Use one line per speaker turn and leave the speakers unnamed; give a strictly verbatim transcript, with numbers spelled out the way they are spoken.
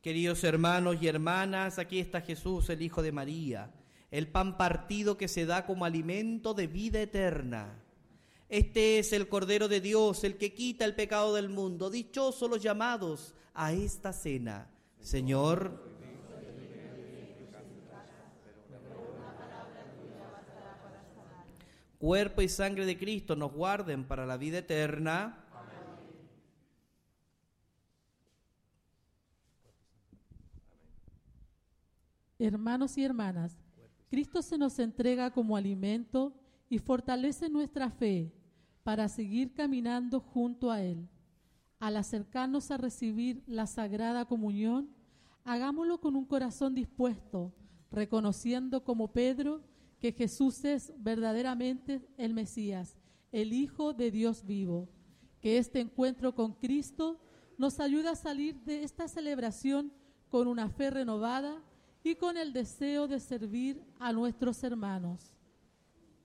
Queridos hermanos y hermanas, aquí está Jesús, el Hijo de María, el pan partido que se da como alimento de vida eterna. Este es el Cordero de Dios, el que quita el pecado del mundo. Dichosos los llamados a esta cena. Señor, cuerpo y sangre de Cristo nos guarden para la vida eterna.
Hermanos y hermanas, Cristo se nos entrega como alimento y fortalece nuestra fe para seguir caminando junto a Él. Al acercarnos a recibir la Sagrada Comunión, hagámoslo con un corazón dispuesto, reconociendo como Pedro que Jesús es verdaderamente el Mesías, el Hijo de Dios vivo. Que este encuentro con Cristo nos ayude a salir de esta celebración con una fe renovada y con el deseo de servir a nuestros hermanos.